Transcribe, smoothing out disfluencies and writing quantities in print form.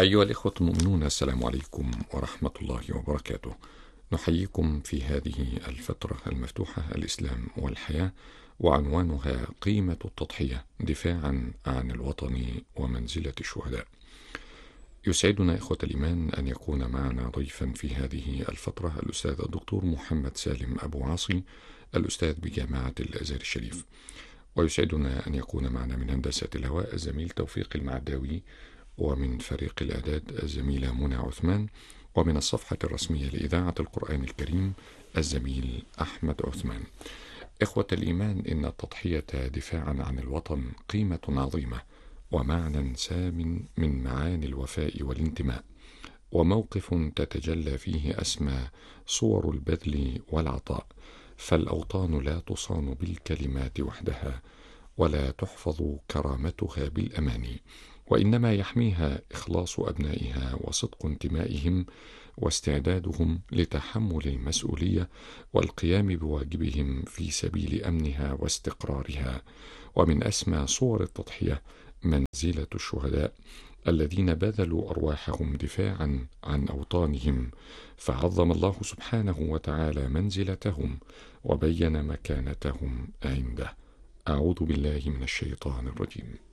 أيها الإخوة المؤمنون، السلام عليكم ورحمة الله وبركاته. نحييكم في هذه الفترة المفتوحة، الإسلام والحياة، وعنوانها قيمة التضحية دفاعا عن الوطن ومنزلة الشهداء. يسعدنا إخوة الإيمان أن يكون معنا ضيفا في هذه الفترة الأستاذ الدكتور محمد سالم أبو عاصي، الأستاذ بجامعة الأزهر الشريف. ويسعدنا أن يكون معنا من هندسة الهواء الزميل توفيق المعداوي، ومن فريق الإعداد الزميلة منى عثمان، ومن الصفحة الرسمية لإذاعة القرآن الكريم الزميل أحمد عثمان. إخوة الإيمان، إن التضحية دفاعا عن الوطن قيمة عظيمة ومعنى سام من معاني الوفاء والانتماء، وموقف تتجلى فيه أسمى صور البذل والعطاء. فالأوطان لا تصان بالكلمات وحدها، ولا تحفظ كرامتها بالأماني، وإنما يحميها إخلاص أبنائها وصدق انتمائهم واستعدادهم لتحمل المسؤولية والقيام بواجبهم في سبيل أمنها واستقرارها. ومن أسمى صور التضحية منزلة الشهداء الذين بذلوا أرواحهم دفاعا عن أوطانهم، فعظم الله سبحانه وتعالى منزلتهم وبين مكانتهم عنده. أعوذ بالله من الشيطان الرجيم.